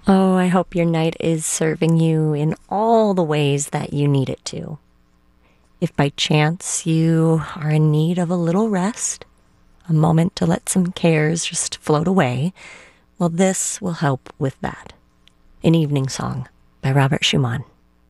Oh, I hope your night is serving you in all the ways that you need it to. If by chance you are in need of a little rest, a moment to let some cares just float away, well, this will help with that. An Evening Song by Robert Schumann.